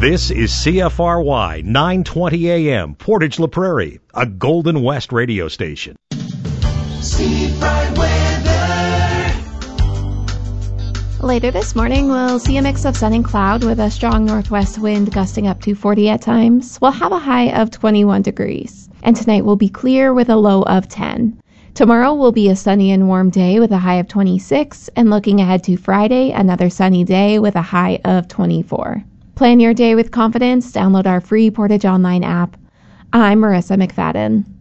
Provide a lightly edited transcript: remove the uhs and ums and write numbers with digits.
This is CFRY 920 AM, Portage La Prairie, a Golden West radio station. Later this morning, we'll see a mix of sun and cloud with a strong northwest wind gusting up to 40 at times. We'll have a high of 21 degrees. And tonight will be clear with a low of 10. Tomorrow will be a sunny and warm day with a high of 26. And looking ahead to Friday, another sunny day with a high of 24. Plan your day with confidence. Download our free Portage Online app. I'm Marissa McFadden.